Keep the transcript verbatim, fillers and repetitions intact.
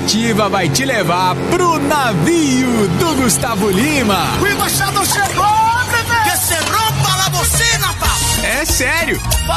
Ativa vai te levar pro navio do Gustavo Lima. O embaixador chegou, bebê! Que se rompa la bocina, pa! É sério.